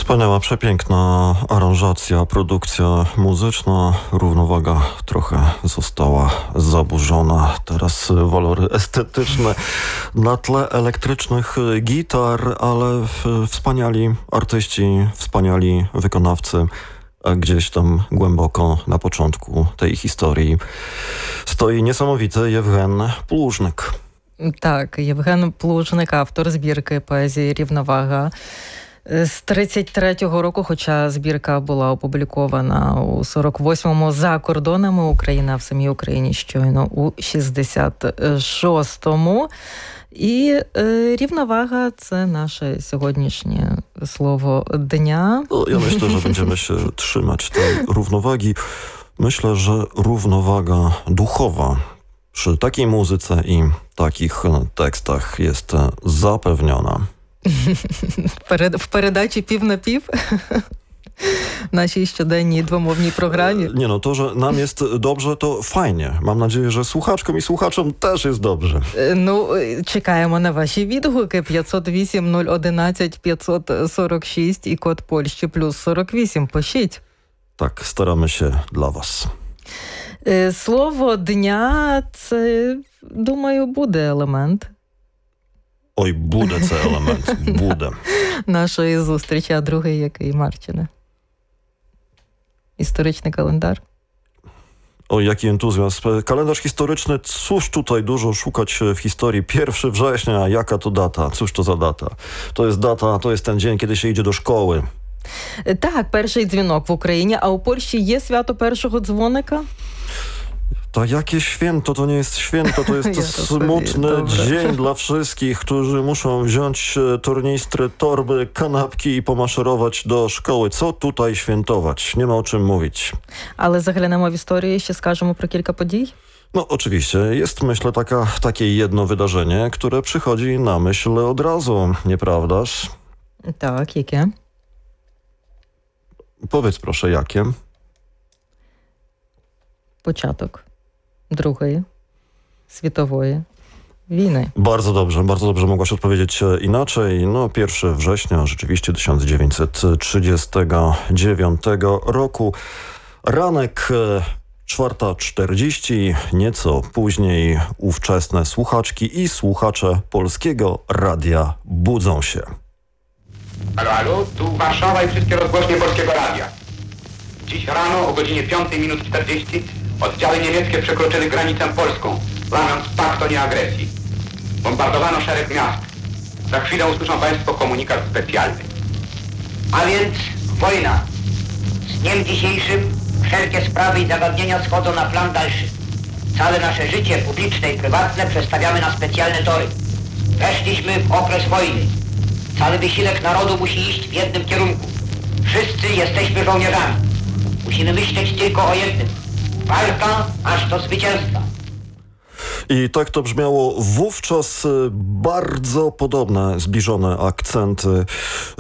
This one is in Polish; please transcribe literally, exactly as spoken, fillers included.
Wspaniała, przepiękna aranżacja, produkcja muzyczna, równowaga trochę została zaburzona. Teraz walory estetyczne na tle elektrycznych gitar, ale wspaniali artyści, wspaniali wykonawcy. A gdzieś tam głęboko na początku tej historii stoi niesamowity Євген Плужник. Так, Євген Плужник, автор збірки поезії «Рівновага». З тридцять третього року, хоча збірка була опублікована у сорок восьмому за кордонами України, а в самій Україні щойно у шістдесят шостому. І е, рівновага – це наше сьогоднішнє слово dnia. No, ja myślę, że będziemy się trzymać tej równowagi. Myślę, że równowaga duchowa przy takiej muzyce i takich tekstach jest zapewniona. В передачі «Пів на пів», naszej щоденній двомовній програмі. Nie no, to, że nam jest dobrze, to fajnie. Mam nadzieję, że słuchaczkom i słuchaczom też jest dobrze. Ну, чекаємо на ваші відгуки. п'ятсот вісім нуль одинадцять п'ятсот сорок шість і код Польщі плюс сорок вісім. Пишіть. Tak, staramy się dla was. Слово «dnia» – це, думаю, буде елемент. Ой, буде це елемент, буде. Нашої зустрічі, а другий який, Марчине? Historyczny kalendarz? O, jaki entuzjazm. Kalendarz historyczny, cóż tutaj dużo szukać w historii. pierwszego września, jaka to data? Cóż to za data? To jest data, to jest ten dzień, kiedy się idzie do szkoły. Так, перший дзвінок в Україні, а у Польщі є свято першого дзвоника? To jakie święto? To nie jest święto, to jest Ja to smutny sobie, dzień dla wszystkich, którzy muszą wziąć tornistry, torby, kanapki i pomaszerować do szkoły. Co tutaj świętować? Nie ma o czym mówić. Але заглянемо в історію і ще скажемо про кілька подій? No oczywiście, jest myślę taka, takie jedno wydarzenie, które przychodzi na myśl od razu, nieprawdaż? Так, яке? Powiedz proszę, jakie? Початок Другої світової wojny. Bardzo dobrze, bardzo dobrze mogłaś odpowiedzieć inaczej. No, pierwszego września rzeczywiście tysiąc dziewięćset trzydziestego dziewiątego roku. Ranek czwarta czterdzieści, nieco później ówczesne słuchaczki i słuchacze Polskiego Radia budzą się. Halo, halo, tu Warszawa i wszystkie rozgłośnie Polskiego Radia. Dziś rano o godzinie piątej minut czterdzieści oddziały niemieckie przekroczyły granicę polską, łamiąc pakt o nieagresji. Bombardowano szereg miast. Za chwilę usłyszą Państwo komunikat specjalny. A więc wojna. Z dniem dzisiejszym wszelkie sprawy i zagadnienia schodzą na plan dalszy. Całe nasze życie publiczne i prywatne przestawiamy na specjalne tory. Weszliśmy w okres wojny. Cały wysiłek narodu musi iść w jednym kierunku. Wszyscy jesteśmy żołnierzami. Musimy myśleć tylko o jednym. Walka aż do zwycięstwa. I tak to brzmiało wówczas. Bardzo podobne, zbliżone akcenty